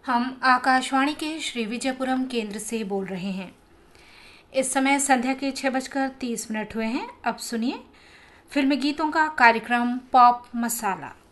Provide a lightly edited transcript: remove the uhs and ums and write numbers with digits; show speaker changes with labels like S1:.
S1: हम आकाशवाणी के श्री विजयपुरम केंद्र से बोल रहे हैं। इस समय संध्या के 6:30 हुए हैं। अब सुनिए फिल्मी गीतों का कार्यक्रम पॉप मसाला।